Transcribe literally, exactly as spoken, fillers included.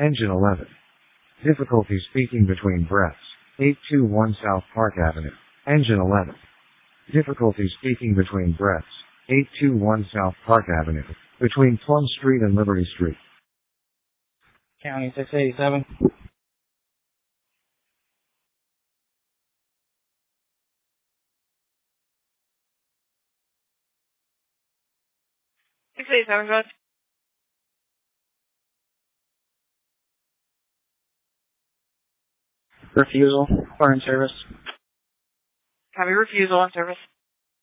Engine eleven. Difficulty speaking between breaths. eight two one South Park Avenue. Engine eleven. Difficulty speaking between breaths. eight two one South Park Avenue. Between Plum Street and Liberty Street. County six eighty-seven. six eighty-seven, go ahead. Refusal. Or in service. Copy refusal on service.